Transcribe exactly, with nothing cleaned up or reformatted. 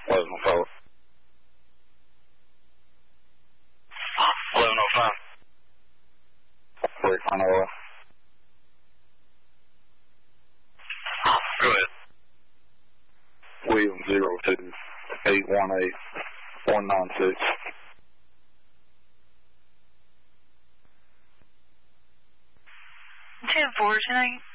eleven oh four. eleven oh five. Wait, on oil. Go ahead. William zero two eight one eight one nine six. ten four tonight.